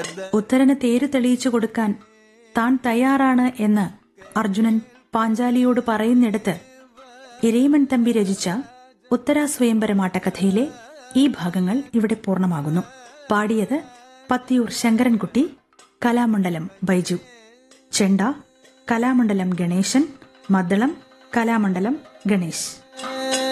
ഉത്തരന് തേര് തെളിയിച്ചു കൊടുക്കാൻ താൻ തയ്യാറാണ് എന്ന് അർജുനൻ പാഞ്ചാലിയോട് പറയുന്നിടത്ത് ഇരയിമൺ തമ്പി രചിച്ച ഉത്തരാസ്വയംവരമാട്ടക്കഥയിലെ ഈ ഭാഗങ്ങൾ ഇവിടെ പൂർണ്ണമാകുന്നു. പാടിയത് പത്തിയൂർ ശങ്കരൻകുട്ടി, കലാമണ്ഡലം ബൈജു. ചെണ്ട കലാമണ്ഡലം ഗണേശൻ, മദ്ദളം കലാമണ്ഡലം ഗണേശ്.